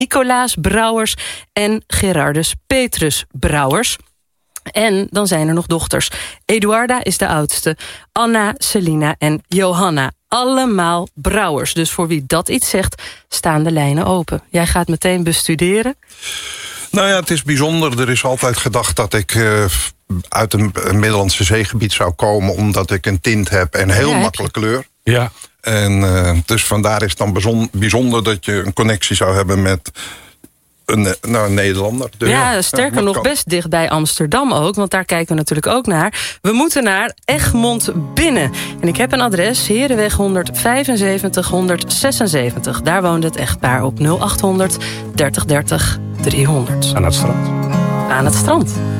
Nicolaas Brouwers en Gerardus Petrus Brouwers. En dan zijn er nog dochters. Eduarda is de oudste, Anna, Selina en Johanna. Allemaal Brouwers. Dus voor wie dat iets zegt, staan de lijnen open. Jij gaat meteen bestuderen. Nou ja, het is bijzonder. Er is altijd gedacht dat ik uit een Middellandse Zeegebied zou komen, omdat ik een tint heb en heel makkelijk kleur. Ja. En dus vandaar is het dan bijzonder dat je een connectie zou hebben met een Nederlander. Ja, sterker nog, best dicht bij Amsterdam ook. Want daar kijken we natuurlijk ook naar. We moeten naar Egmond binnen. En ik heb een adres, Herenweg 175 176. Daar woont het echtpaar op 0800 30 30 300. Aan het strand. Aan het strand.